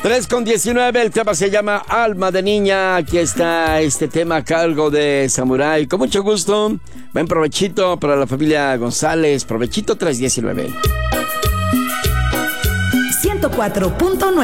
3:19, el tema se llama Alma de Niña. Aquí está este tema a cargo de Samurai. Con mucho gusto, buen provechito para la familia González. Provechito 3:19. 104.9